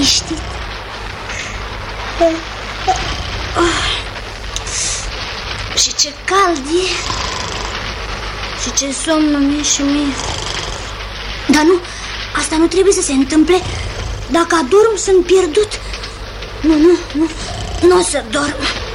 liniștit. Și ce cald e. Și ce somn mi-e și mie. Dar nu, asta nu trebuie să se întâmple. Dacă adorm, sunt pierdut. Nu o să dorm.